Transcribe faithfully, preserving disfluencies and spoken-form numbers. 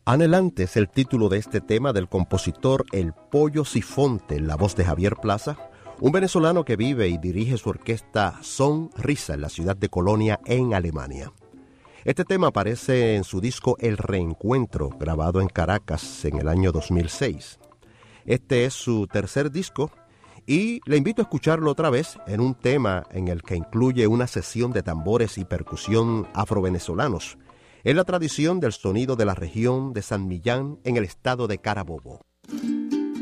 Anhelante es el título de este tema del compositor El Pollo Sifonte, en la voz de Javier Plaza, un venezolano que vive y dirige su orquesta Son Risa en la ciudad de Colonia, en Alemania. Este tema aparece en su disco El Reencuentro, grabado en Caracas en el año dos mil seis. Este es su tercer disco y le invito a escucharlo otra vez en un tema en el que incluye una sesión de tambores y percusión afrovenezolanos. Es la tradición del sonido de la región de San Millán en el estado de Carabobo.